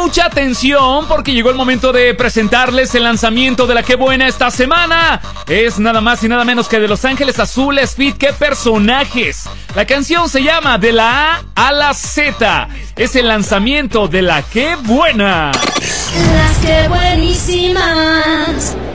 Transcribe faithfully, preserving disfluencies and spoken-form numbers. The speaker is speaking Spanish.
mucha atención porque llegó el momento de presentarles el lanzamiento de la Qué Buena esta semana. Es nada más y nada menos que de Los Ángeles Azules feat. ¡Qué personajes! La canción se llama De la A a la Z. Es el lanzamiento de la Qué Buena. Las que buenísimas.